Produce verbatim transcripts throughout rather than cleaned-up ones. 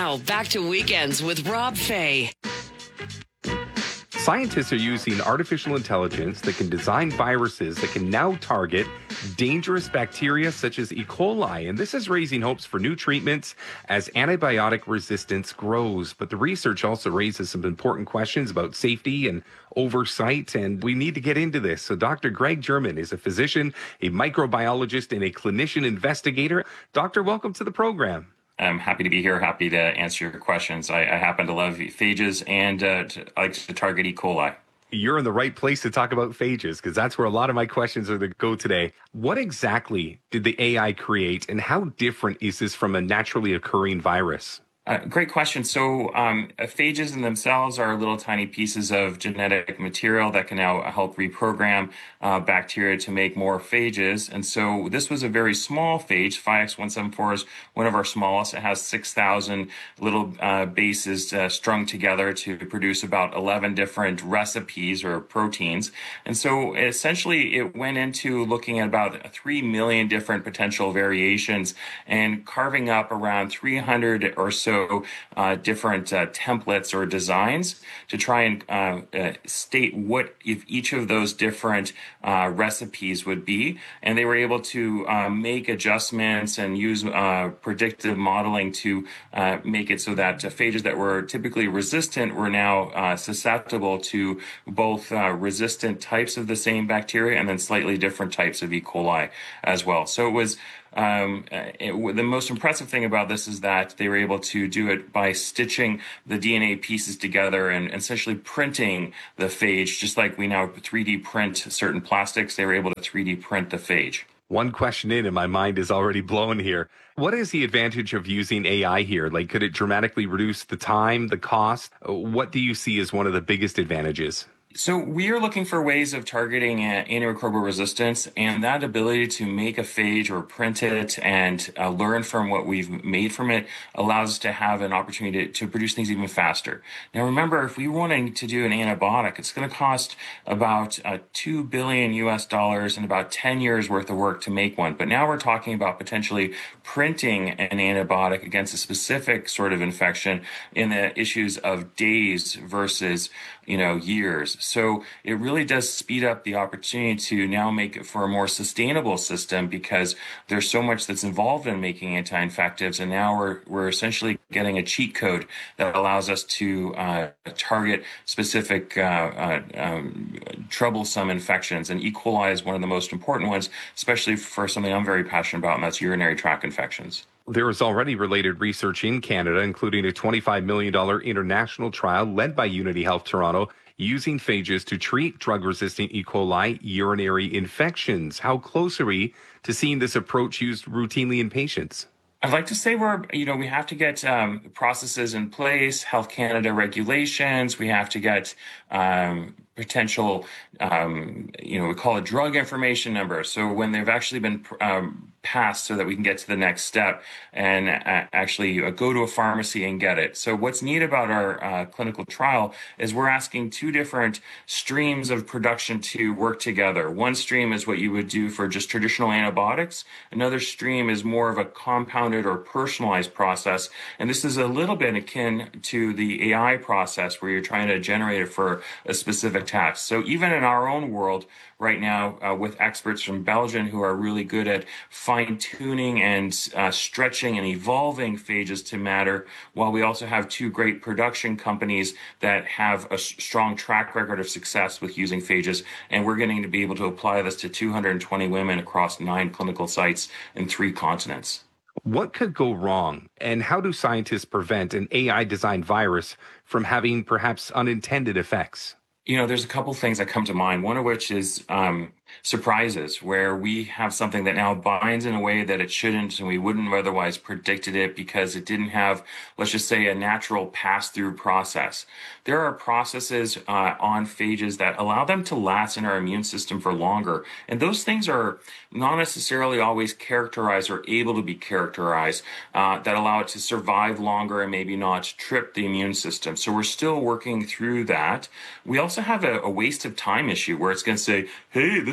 Now, back to Weekends with Rob Fay. Scientists are using artificial intelligence that can design viruses that can now target dangerous bacteria such as E. coli. And this is raising hopes for new treatments as antibiotic resistance grows. But the research also raises some important questions about safety and oversight, and we need to get into this. So Doctor Greg German is a physician, a microbiologist, and a clinician investigator. Doctor, welcome to the program. I'm happy to be here, happy to answer your questions. I, I happen to love phages and uh, to, I like to target E. coli. You're in the right place to talk about phages because that's where a lot of my questions are going to go today. What exactly did the A I create, and how different is this from a naturally occurring virus? Uh, great question. So um, phages in themselves are little tiny pieces of genetic material that can now help reprogram uh, bacteria to make more phages. And so this was a very small phage. five X one seventy-four is one of our smallest. It has six thousand little uh, bases uh, strung together to produce about eleven different recipes or proteins. And so essentially it went into looking at about three million different potential variations and carving up around three hundred or so Uh, different uh, templates or designs to try and uh, uh, state what if each of those different uh, recipes would be. And they were able to uh, make adjustments and use uh, predictive modeling to uh, make it so that uh, phages that were typically resistant were now uh, susceptible to both uh, resistant types of the same bacteria and then slightly different types of E. coli as well. So it was Um, it, the most impressive thing about this is that they were able to do it by stitching the D N A pieces together and essentially printing the phage, just like we now three D print certain plastics. They were able to three D print the phage. One question in and my mind is already blown here. What is the advantage of using A I here? Like, could it dramatically reduce the time, the cost? What do you see as one of the biggest advantages? So we are looking for ways of targeting uh, antimicrobial resistance, and that ability to make a phage or print it and uh, learn from what we've made from it allows us to have an opportunity to, to produce things even faster. Now, remember, if we wanted to do an antibiotic, it's going to cost about uh, two billion U S dollars and about ten years worth of work to make one. But now we're talking about potentially printing an antibiotic against a specific sort of infection in the issues of days versus, you know, years. So it really does speed up the opportunity to now make it for a more sustainable system because there's so much that's involved in making anti-infectives. And now we're, we're essentially getting a cheat code that allows us to uh, target specific uh, uh, um, troublesome infections. And E. coli is one of the most important ones, especially for something I'm very passionate about, and that's urinary tract infections. There is already related research in Canada, including a twenty-five million dollars international trial led by Unity Health Toronto, using phages to treat drug-resistant E. coli urinary infections. How close are we to seeing this approach used routinely in patients? I'd like to say we're, you know, we have to get um, processes in place, Health Canada regulations. We have to get um, potential, um, you know, we call it drug information number. So when they've actually been um, passed so that we can get to the next step and uh, actually uh, go to a pharmacy and get it. So what's neat about our uh, clinical trial is we're asking two different streams of production to work together. One stream is what you would do for just traditional antibiotics. Another stream is more of a compounded or personalized process. And this is a little bit akin to the A I process where you're trying to generate it for a specific task. So even in our own world right now uh, with experts from Belgium who are really good at fine-tuning and uh, stretching and evolving phages to matter, while we also have two great production companies that have a strong track record of success with using phages, and we're getting to be able to apply this to two hundred twenty women across nine clinical sites in three continents. What could go wrong, and how do scientists prevent an A I-designed virus from having perhaps unintended effects? You know, there's a couple things that come to mind, one of which is um, surprises, where we have something that now binds in a way that it shouldn't, and we wouldn't have otherwise predicted it because it didn't have, let's just say, a natural pass-through process. There are processes uh, on phages that allow them to last in our immune system for longer, and those things are not necessarily always characterized or able to be characterized uh, that allow it to survive longer and maybe not trip the immune system. So we're still working through that. We also have a, a waste of time issue where it's going to say, hey, this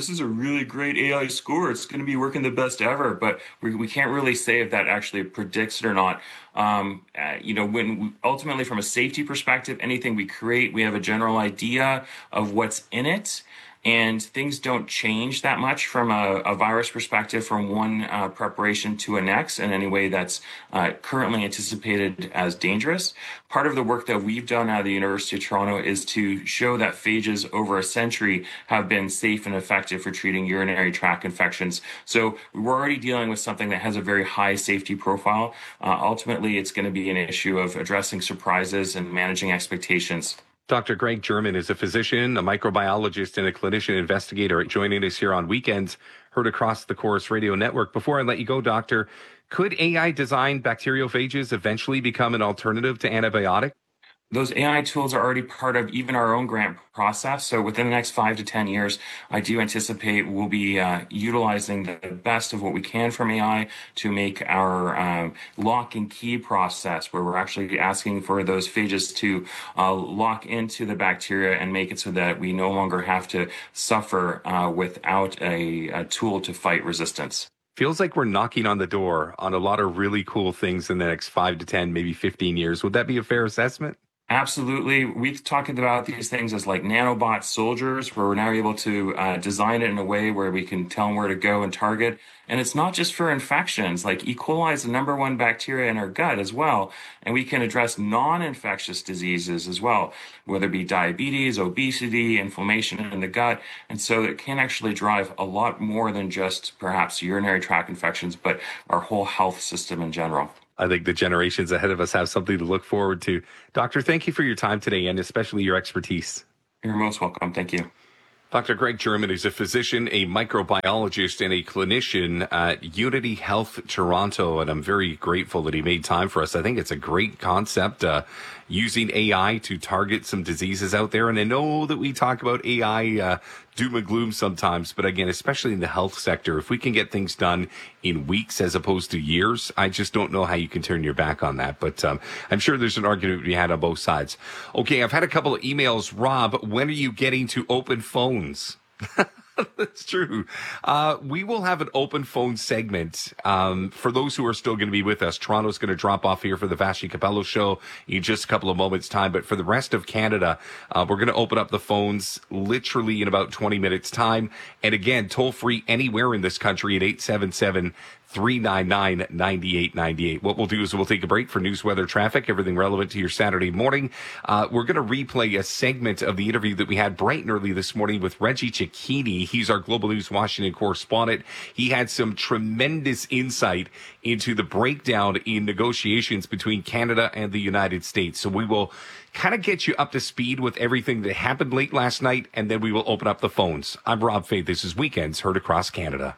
this is a really great A I score. It's going to be working the best ever. But we, we can't really say if that actually predicts it or not. Um, uh, you know, when we, ultimately from a safety perspective, anything we create, we have a general idea of what's in it. And things don't change that much from a, a virus perspective from one uh, preparation to a next in any way that's uh, currently anticipated as dangerous. Part of the work that we've done out of the University of Toronto is to show that phages over a century have been safe and effective for treating urinary tract infections. So we're already dealing with something that has a very high safety profile. Uh, ultimately, it's going to be an issue of addressing surprises and managing expectations. Doctor Greg German is a physician, a microbiologist, and a clinician investigator joining us here on Weekends, heard across the Chorus Radio Network. Before I let you go, Doctor, could A I-designed bacteriophages eventually become an alternative to antibiotic? Those A I tools are already part of even our own grant process. So within the next five to ten years, I do anticipate we'll be uh, utilizing the best of what we can from A I to make our um, lock and key process, where we're actually asking for those phages to uh, lock into the bacteria and make it so that we no longer have to suffer uh, without a, a tool to fight resistance. Feels like we're knocking on the door on a lot of really cool things in the next five to ten, maybe fifteen years. Would that be a fair assessment? Absolutely. We've talked about these things as like nanobot soldiers, where we're now able to uh, design it in a way where we can tell them where to go and target. And it's not just for infections. Like E. coli is the number one bacteria in our gut as well. And we can address non-infectious diseases as well, whether it be diabetes, obesity, inflammation in the gut. And so it can actually drive a lot more than just perhaps urinary tract infections, but our whole health system in general. I think the generations ahead of us have something to look forward to. Doctor, thank you for your time today and especially your expertise. You're most welcome. Thank you. Doctor Greg German is a physician, a microbiologist, and a clinician at Unity Health Toronto, and I'm very grateful that he made time for us. I think it's a great concept, uh, using A I to target some diseases out there. And I know that we talk about A I uh, doom and gloom sometimes, but again, especially in the health sector, if we can get things done in weeks as opposed to years, I just don't know how you can turn your back on that. But um, I'm sure there's an argument to be had on both sides. Okay, I've had a couple of emails. Rob, when are you getting to open phones? That's true. Uh, we will have an open phone segment um, for those who are still going to be with us. Toronto's going to drop off here for the Vassy Capello show in just a couple of moments' time. But for the rest of Canada, uh, we're going to open up the phones literally in about twenty minutes' time. And again, toll free anywhere in this country at eight seven seven, three nine nine, nine eight nine eight. What we'll do is we'll take a break for news, weather, traffic, everything relevant to your Saturday morning. Uh, we're going to replay a segment of the interview that we had bright and early this morning with Reggie Cicchini. He's our Global News Washington correspondent. He had some tremendous insight into the breakdown in negotiations between Canada and the United States. So we will kind of get you up to speed with everything that happened late last night, and then we will open up the phones. I'm Rob Fay. This is Weekends Heard Across Canada.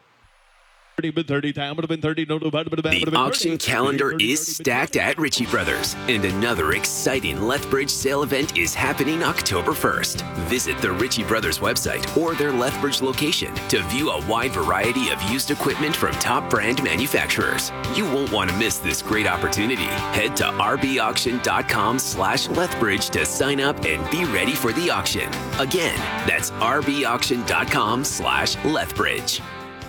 The auction calendar is stacked at Ritchie Brothers, and another exciting Lethbridge sale event is happening October first. Visit the Ritchie Brothers website or their Lethbridge location to view a wide variety of used equipment from top brand manufacturers. You won't want to miss this great opportunity. Head to rbauction.com slash Lethbridge to sign up and be ready for the auction. Again, that's rbauction.com slash Lethbridge.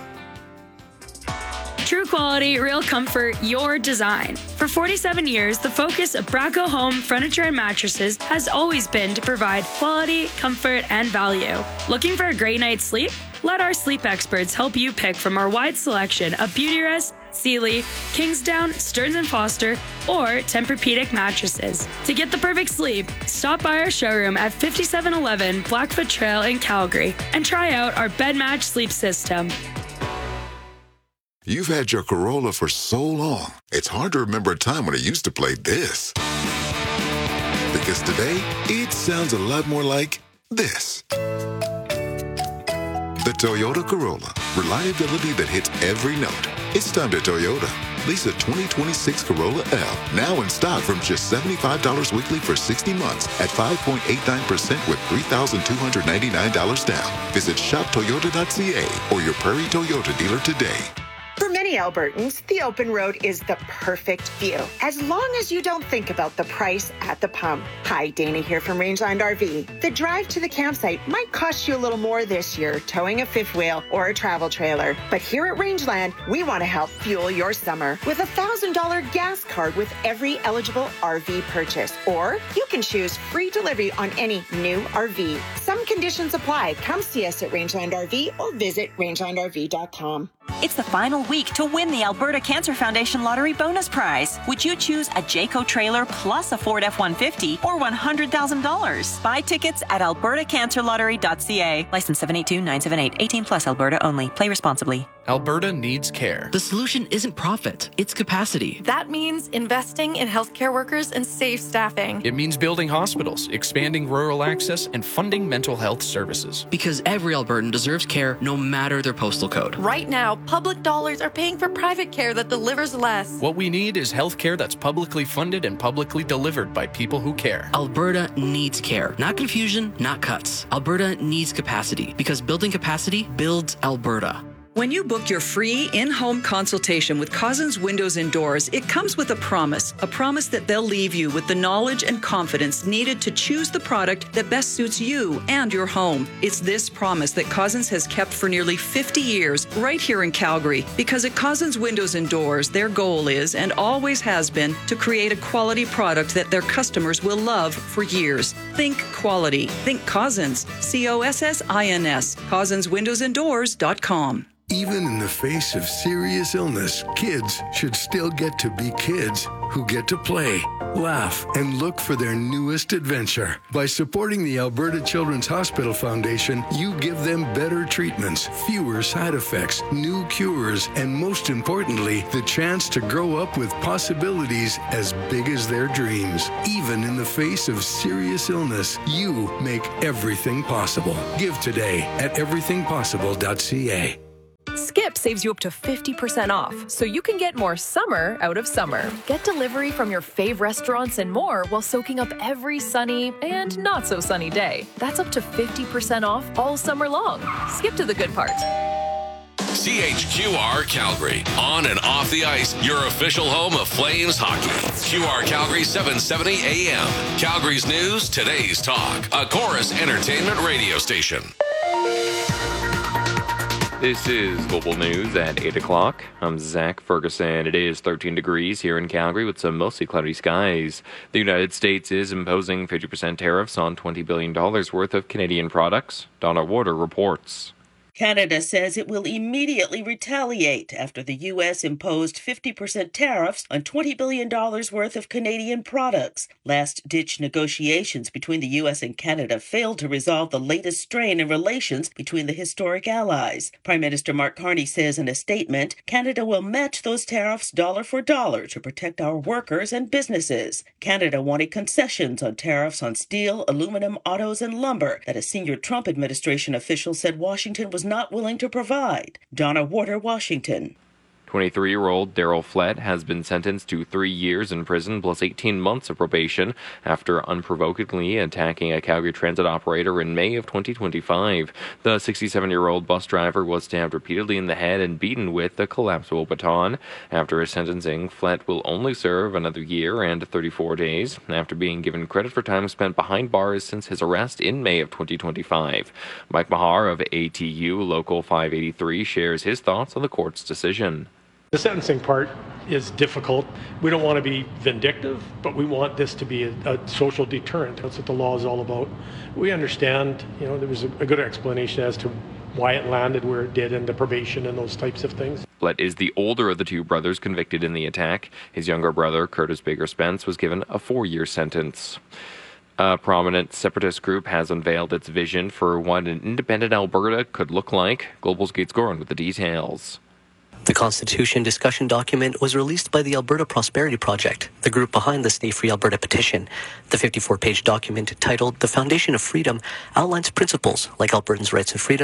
True quality, real comfort, your design. For forty-seven years, the focus of Braco Home Furniture and Mattresses has always been to provide quality, comfort, and value. Looking for a great night's sleep? Let our sleep experts help you pick from our wide selection of Beautyrest, Sealy, Kingsdown, Stearns and Foster, or Tempur-Pedic mattresses. To get the perfect sleep, stop by our showroom at fifty-seven eleven Blackfoot Trail in Calgary and try out our bed match sleep system. You've had your Corolla for so long, it's hard to remember a time when it used to play this. Because today, it sounds a lot more like this. The Toyota Corolla. Reliability that hits every note. It's time to Toyota. Lease a twenty twenty-six Corolla L, now in stock from just seventy-five dollars weekly for sixty months at five point eight nine percent with three thousand two hundred ninety-nine dollars down. Visit shop toyota dot c a or your Prairie Toyota dealer today. For many many Albertans, the open road is the perfect view, as long as you don't think about the price at the pump. Hi, Dana here from Rangeland R V. The drive to the campsite might cost you a little more this year, towing a fifth wheel or a travel trailer. But here at Rangeland, we want to help fuel your summer with a one thousand dollars gas card with every eligible R V purchase. Or you can choose free delivery on any new R V. Some conditions apply. Come see us at Rangeland R V or visit rangeland R V dot com. It's the final week to win the Alberta Cancer Foundation Lottery Bonus Prize. Would you choose a Jayco trailer plus a Ford F one fifty or one hundred thousand dollars? Buy tickets at alberta cancer lottery dot c a. License seven eight two nine seven eight. eighteen plus Alberta only. Play responsibly. Alberta needs care. The solution isn't profit, it's capacity. That means investing in healthcare workers and safe staffing. It means building hospitals, expanding rural access, and funding mental health services. Because every Albertan deserves care no matter their postal code. Right now, public dollars are paying for private care that delivers less. What we need is health care that's publicly funded and publicly delivered by people who care. Alberta needs care. Not confusion, not cuts. Alberta needs capacity, because building capacity builds Alberta. When you book your free in-home consultation with Cousins Windows and Doors, it comes with a promise, a promise that they'll leave you with the knowledge and confidence needed to choose the product that best suits you and your home. It's this promise that Cousins has kept for nearly fifty years right here in Calgary, because at Cousins Windows and Doors, their goal is and always has been to create a quality product that their customers will love for years. Think quality. Think Cousins. C O S S I N S. Cousins Windows and Doors dot com. Even in the face of serious illness, kids should still get to be kids who get to play, laugh, and look for their newest adventure. By supporting the Alberta Children's Hospital Foundation, you give them better treatments, fewer side effects, new cures, and most importantly, the chance to grow up with possibilities as big as their dreams. Even in the face of serious illness, you make everything possible. Give today at everything possible dot c a. Skip saves you up to fifty percent off, so you can get more summer out of summer. Get delivery from your fave restaurants and more while soaking up every sunny and not so sunny day. That's up to fifty percent off all summer long. Skip to the good part. C H Q R Calgary, on and off the ice, your official home of Flames hockey. Q R Calgary seven seventy A M. Calgary's news, today's talk. A Chorus Entertainment radio station. This is Global News at eight o'clock. I'm Zach Ferguson. It is thirteen degrees here in Calgary with some mostly cloudy skies. The United States is imposing fifty percent tariffs on twenty billion dollars worth of Canadian products. Donna Warder reports. Canada says it will immediately retaliate after the U S imposed fifty percent tariffs on twenty billion dollars worth of Canadian products. Last-ditch negotiations between the U S and Canada failed to resolve the latest strain in relations between the historic allies. Prime Minister Mark Carney says in a statement, Canada will match those tariffs dollar for dollar to protect our workers and businesses. Canada wanted concessions on tariffs on steel, aluminum, autos, and lumber that a senior Trump administration official said Washington was not willing to provide. Donna Warder, Washington. twenty-three-year-old Daryl Flett has been sentenced to three years in prison plus eighteen months of probation after unprovokedly attacking a Calgary Transit operator in May of twenty twenty-five. The sixty-seven-year-old bus driver was stabbed repeatedly in the head and beaten with a collapsible baton. After his sentencing, Flett will only serve another year and thirty-four days after being given credit for time spent behind bars since his arrest in May of twenty twenty-five. Mike Mahar of A T U Local five eighty-three shares his thoughts on the court's decision. The sentencing part is difficult. We don't want to be vindictive, but we want this to be a, a social deterrent. That's what the law is all about. We understand, you know, there was a, a good explanation as to why it landed where it did and the probation and those types of things. Flett is the older of the two brothers convicted in the attack. His younger brother, Curtis Baker Spence, was given a four-year sentence. A prominent separatist group has unveiled its vision for what an independent Alberta could look like. Global's Gates Gorin with the details. The Constitution discussion document was released by the Alberta Prosperity Project, the group behind the Stay Free Alberta petition. The fifty-four page document, titled The Foundation of Freedom, outlines principles like Albertans' rights and freedoms,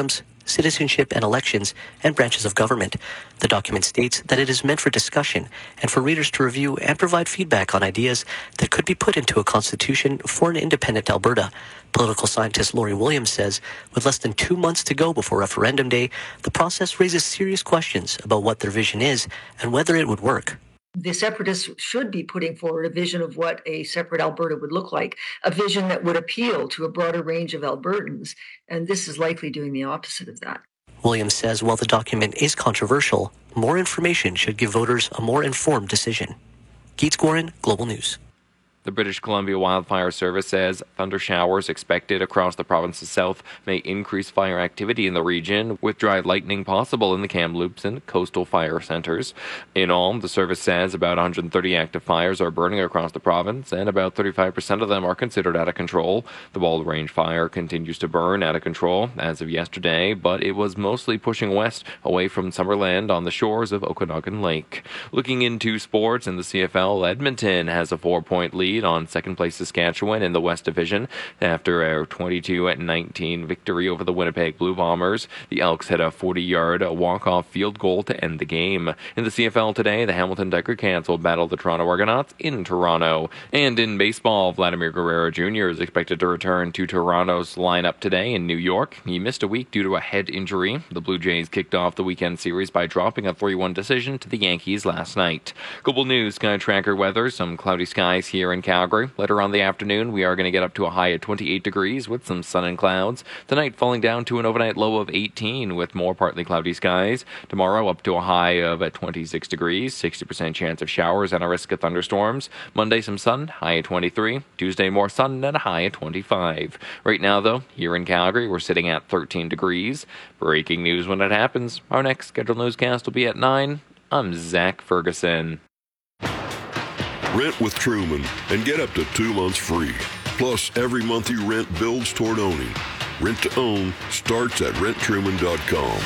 citizenship and elections, and branches of government. The document states that it is meant for discussion and for readers to review and provide feedback on ideas that could be put into a constitution for an independent Alberta. Political scientist Lori Williams says, with less than two months to go before referendum day, the process raises serious questions about what their vision is and whether it would work. The separatists should be putting forward a vision of what a separate Alberta would look like, a vision that would appeal to a broader range of Albertans, and this is likely doing the opposite of that. Williams says while the document is controversial, more information should give voters a more informed decision. Keats Gorin, Global News. The British Columbia Wildfire Service says thunder showers expected across the province's south may increase fire activity in the region, with dry lightning possible in the Kamloops and coastal fire centers. In all, the service says about one hundred thirty active fires are burning across the province, and about thirty-five percent of them are considered out of control. The Bald Range fire continues to burn out of control as of yesterday, but it was mostly pushing west away from Summerland on the shores of Okanagan Lake. Looking into sports in the C F L, Edmonton has a four-point lead on second place Saskatchewan in the West Division after a twenty-two nineteen victory over the Winnipeg Blue Bombers. The Elks had a forty-yard walk-off field goal to end the game. In the C F L today, the Hamilton Tiger Cats will battle the Toronto Argonauts in Toronto. And in baseball, Vladimir Guerrero Junior is expected to return to Toronto's lineup today in New York. He missed a week due to a head injury. The Blue Jays kicked off the weekend series by dropping a three one decision to the Yankees last night. Global News Sky Tracker weather, some cloudy skies here in Calgary. Later on the afternoon, we are going to get up to a high of twenty-eight degrees with some sun and clouds. Tonight, falling down to an overnight low of eighteen with more partly cloudy skies. Tomorrow, up to a high of twenty-six degrees, sixty percent chance of showers and a risk of thunderstorms. Monday, some sun, high at twenty-three. Tuesday, more sun and a high at twenty-five. Right now, though, here in Calgary, we're sitting at thirteen degrees. Breaking news when it happens. Our next scheduled newscast will be at nine. I'm Zach Ferguson. Rent with Truman and get up to two months free. Plus, every month you rent builds toward owning. Rent to own starts at rent truman dot com.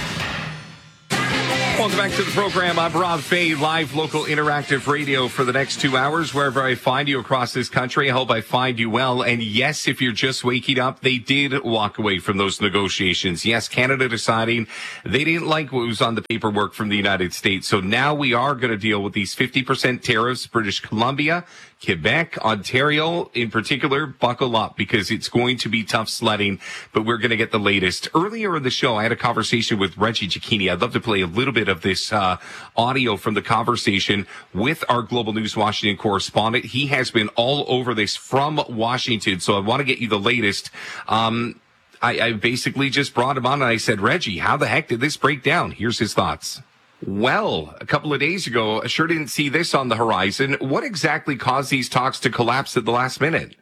Welcome back to the program. I'm Rob Fay, live local interactive radio for the next two hours, wherever I find you across this country. I hope I find you well. And yes, if you're just waking up, they did walk away from those negotiations. Yes, Canada deciding they didn't like what was on the paperwork from the United States. So now we are going to deal with these fifty percent tariffs. British Columbia, Quebec, Ontario in particular, buckle up because it's going to be tough sledding, but we're going to get the latest. Earlier in the show, I had a conversation with Reggie Cicchini. I'd love to play a little bit of this uh, audio from the conversation with our Global News Washington correspondent. He has been all over this from Washington, so I want to get you the latest. Um, I, I basically just brought him on and I said, Reggie, how the heck did this break down? Here's his thoughts. Well, a couple of days ago, I sure didn't see this on the horizon. What exactly caused these talks to collapse at the last minute?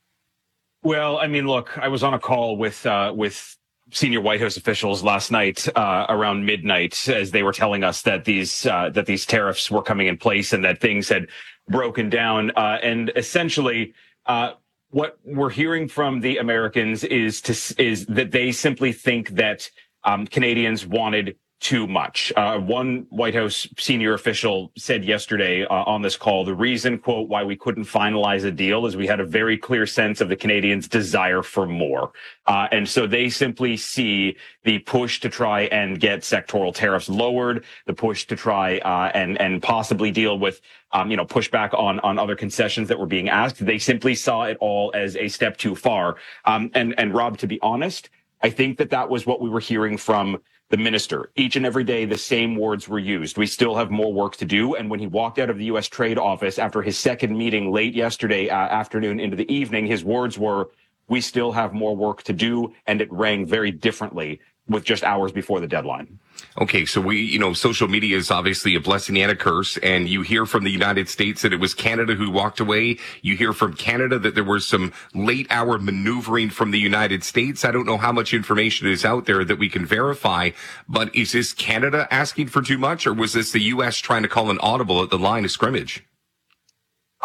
Well, I mean, look, I was on a call with uh, with senior White House officials last night uh, around midnight as they were telling us that these uh, that these tariffs were coming in place and that things had broken down. Uh, and essentially, uh, what we're hearing from the Americans is to is that they simply think that um, Canadians wanted too much. Uh, one White House senior official said yesterday uh, on this call, the reason, quote, why we couldn't finalize a deal is we had a very clear sense of the Canadians' desire for more. Uh, and so they simply see the push to try and get sectoral tariffs lowered, the push to try uh, and, and possibly deal with, um, you know, pushback on, on other concessions that were being asked. They simply saw it all as a step too far. Um, and, and Rob, to be honest, I think that that was what we were hearing from the minister. Each and every day, the same words were used. We still have more work to do. And when he walked out of the U S Trade Office after his second meeting late yesterday uh, afternoon into the evening, his words were, we still have more work to do. And it rang very differently with just hours before the deadline. Okay, so we, you know, social media is obviously a blessing and a curse, and you hear from the United States that it was Canada who walked away. You hear from Canada that there was some late hour maneuvering from the United States. I don't know how much information is out there that we can verify, but is this Canada asking for too much, or was this the U S trying to call an audible at the line of scrimmage?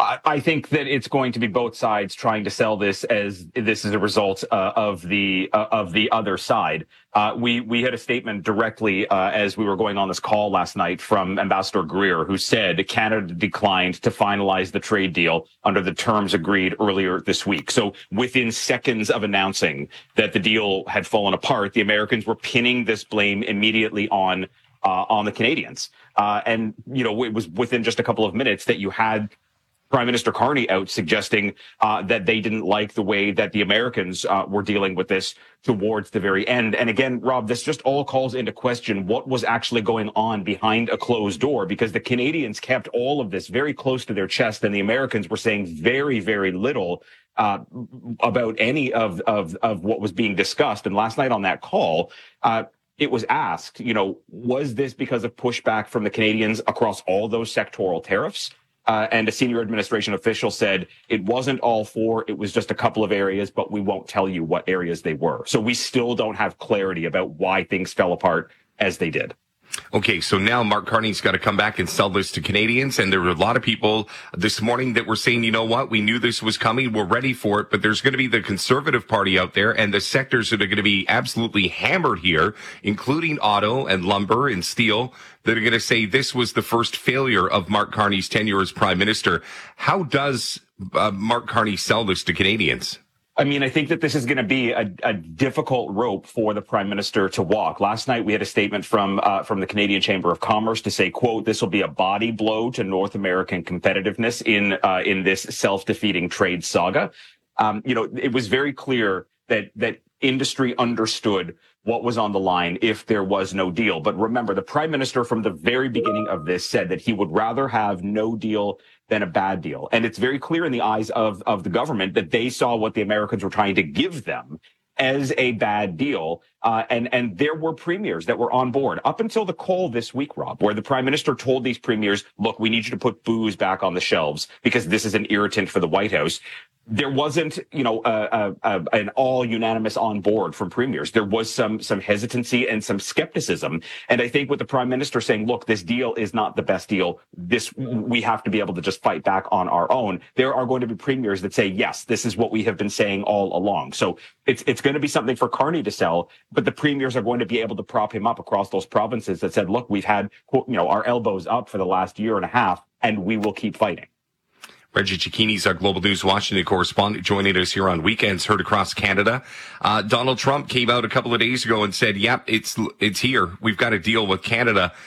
I think that it's going to be both sides trying to sell this as this is a result uh, of the uh, of the other side. Uh, we we had a statement directly uh, as we were going on this call last night from Ambassador Greer, who said Canada declined to finalize the trade deal under the terms agreed earlier this week. So within seconds of announcing that the deal had fallen apart, the Americans were pinning this blame immediately on uh, on the Canadians. Uh, and you know, it was within just a couple of minutes that you had Prime Minister Carney out suggesting uh, that they didn't like the way that the Americans uh, were dealing with this towards the very end. And again, Rob, this just all calls into question what was actually going on behind a closed door, because the Canadians kept all of this very close to their chest, and the Americans were saying very, very little uh, about any of, of, of what was being discussed. And last night on that call, uh, it was asked, you know, was this because of pushback from the Canadians across all those sectoral tariffs? Uh, and a senior administration official said it wasn't all four. It was just a couple of areas, but we won't tell you what areas they were. So we still don't have clarity about why things fell apart as they did. Okay, so now Mark Carney's got to come back and sell this to Canadians. And there were a lot of people this morning that were saying, you know what, we knew this was coming. We're ready for it. But there's going to be the Conservative Party out there and the sectors that are going to be absolutely hammered here, including auto and lumber and steel, that are going to say this was the first failure of Mark Carney's tenure as Prime Minister. How does uh, Mark Carney sell this to Canadians? I mean, I think that this is going to be a, a difficult rope for the Prime Minister to walk. Last night, we had a statement from uh, from the Canadian Chamber of Commerce to say, quote, this will be a body blow to North American competitiveness in uh, in this self-defeating trade saga. Um, you know, it was very clear that that industry understood what was on the line if there was no deal. But remember, the Prime Minister from the very beginning of this said that he would rather have no deal than a bad deal. And it's very clear in the eyes of, of the government that they saw what the Americans were trying to give them as a bad deal. Uh, and, and there were premiers that were on board up until the call this week, Rob, where the Prime Minister told these premiers, look, we need you to put booze back on the shelves because this is an irritant for the White House. There wasn't, you know, a, a, a, an all unanimous on board from premiers. There was some some hesitancy and some skepticism. And I think with the Prime Minister saying, look, this deal is not the best deal. This we have to be able to just fight back on our own. There are going to be premiers that say, yes, this is what we have been saying all along. So it's it's going to be something for Carney to sell, but the premiers are going to be able to prop him up across those provinces that said, look, we've had, you know, our elbows up for the last year and a half, and we will keep fighting. Reggie Cicchini's our Global News Washington correspondent, joining us here on Weekends Heard Across Canada. Uh, Donald Trump came out a couple of days ago and said, yep, it's, it's here. We've got to deal with Canada.